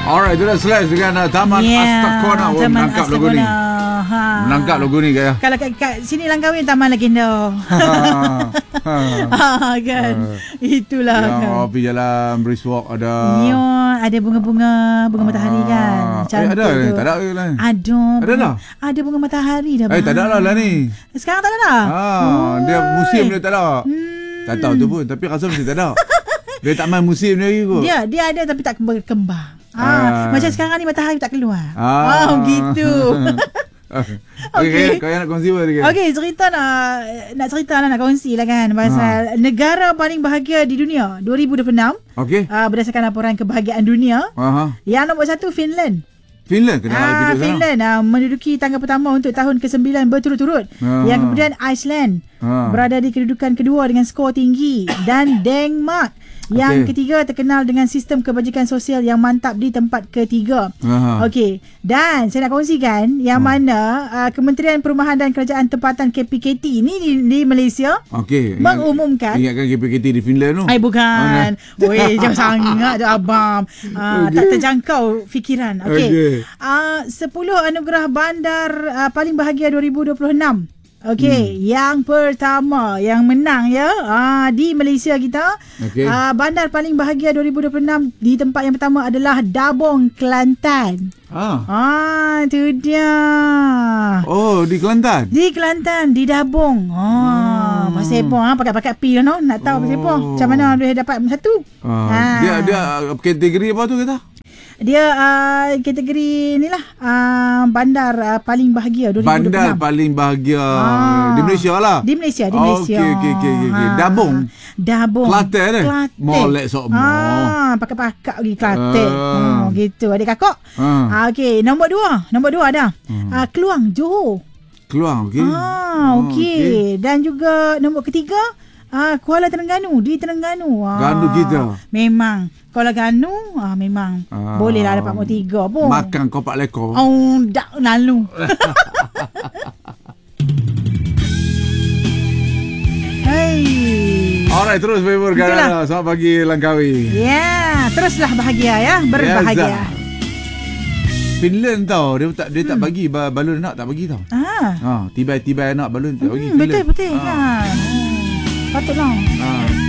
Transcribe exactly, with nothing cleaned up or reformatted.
Alright, itu dah Slash dengan uh, Taman Yeah, Astakona. Oh, Taman menangkap logo ni. Astakona. Ha. Menangkap logo ni kaya. Kalau kat, kat sini Langkawi Taman Legenda. Ha, kan. Itulah Yang kan. oh, pergi jalan Brisk Walk ada. Ya, ada bunga-bunga, bunga matahari kan. Eh, Cantik ada tu. ni, tak ada ke lah. Ada. Ada bunga, dah? Ada bunga matahari dah. Eh, tak ada lah, lah ni. Sekarang tak ada dah? Ah, dia musim dia tak ada. Hmm. Tak tahu tu pun, tapi rasa mesti tak ada. Dia tak main musim dia lagi kot. Dia dia ada tapi tak berkembang. Ah, Ah. macam sekarang ni matahari tak keluar. Ah. Oh, gitu. Okey, Okey. kau yang nak kongsi apa lagi? Okey, cerita nak nak cerita lah, nak kongsi lah kan pasal ha. negara paling bahagia di dunia dua ribu dua puluh enam. Okey. Uh, berdasarkan laporan kebahagiaan dunia. Aha. Yang nombor satu Finland. Finland kena Ah, duduk sana. Finland ah, menduduki tangga pertama untuk tahun kesembilan berturut-turut. Ah. Yang kemudian Iceland Ah. berada di kedudukan kedua dengan skor tinggi dan Denmark yang Okey. ketiga terkenal dengan sistem kebajikan sosial yang mantap di tempat ketiga. Aha. Okey, dan saya nak kongsikan yang Hmm. mana uh, Kementerian Perumahan dan Kerajaan Tempatan K P K T ni di, di Malaysia Okey. mengumumkan. Ingatkan K P K T di Finland tu. Ai bukan. Oh, Oi, jauh sangat tu abang. Uh, Okey. Tak terjangkau fikiran. Okey. Okey. Uh, sepuluh anugerah bandar uh, paling bahagia dua ribu dua puluh enam. Okey, hmm. yang pertama yang menang ya uh, di Malaysia kita. Okey. Uh, bandar paling bahagia dua ribu dua puluh enam di tempat yang pertama adalah Dabong, Kelantan. Ah. Ah, itu dia. Oh, di Kelantan. Di Kelantan, di Dabong. Ah, Hmm. pasal apa? Ha, pakai-pakai pi lah no. Nak tahu pasal apa? Oh. Macam mana boleh dapat satu? Ah. Ah. Dia dia uh, kategori apa tu kata? Dia uh, kategori ni lah uh, bandar uh, paling bahagia dua ribu dua puluh enam. Bandar paling bahagia Ah. di Malaysia lah. Di Malaysia, di Oh, Malaysia. okey, okey, okey, okey. Ha. Dabong. Dabong. Kelantan eh? Kelantan. Molek sok mo. Ah, pakai-pakai lagi Kelantan. Ah. Oh, gitu. Adik kakak. Ah. Ah, okey, nombor dua. Nombor dua ada. Hmm. Ah, Keluang, Johor. Keluang, okey. Ah, Oh, okey. Dan juga nombor ketiga, ah, Kuala Terengganu, di Terengganu. Ah, Gandu kita. Memang. Kuala Ganu, ah, memang. Ah. Boleh lah dapat nombor tiga pun. Makan kopak lekor. Oh, dak lalu. Hai. Alright, terus favor Itulah. Garana. Selamat pagi Langkawi. Ya, yeah, teruslah bahagia ya, berbahagia. Yes, Finland tau, dia tak dia tak bagi ba- balon anak, tak bagi tau. Ah. Ha, tiba-tiba anak balon tak bagi. Hmm, betul Finland. betul Ha. kan. Hmm, patutlah. Ha.